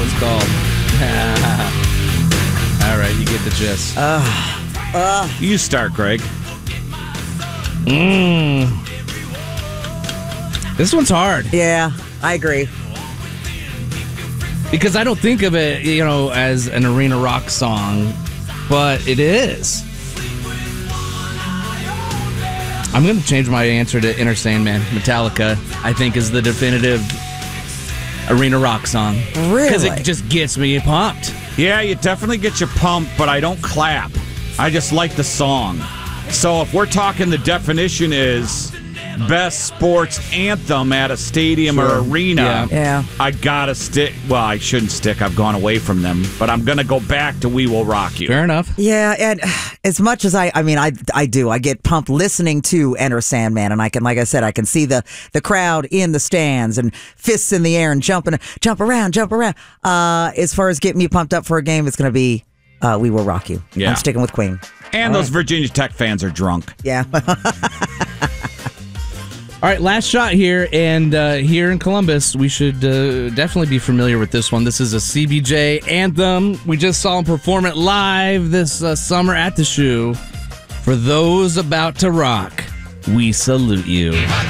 one's called. All right, you get the gist. You start, Greg. This one's hard Yeah, I agree. because I don't think of it, as an arena rock song, but it is. I'm going to change my answer to Inner Sandman. Metallica, I think, is the definitive arena rock song. Really? Because it just gets me pumped. Yeah, you definitely get you pumped, but I don't clap. I just like the song. So if we're talking, the definition is best sports anthem at a stadium or arena, Yeah. I gotta stick. Well, I shouldn't stick. I've gone away from them, but I'm gonna go back to "We Will Rock You." Fair enough. Yeah, and as much as I do. I get pumped listening to Enter Sandman, and I can, like I said, I can see the crowd in the stands and fists in the air and jump around. As far as getting me pumped up for a game, it's going to be "We Will Rock You." Yeah. I'm sticking with Queen. And those Virginia Tech fans are drunk. Yeah. All right, last shot here, and here in Columbus, we should definitely be familiar with this one. This is a CBJ anthem. We just saw him perform it live this summer at the Shoe. For those about to rock, we salute you.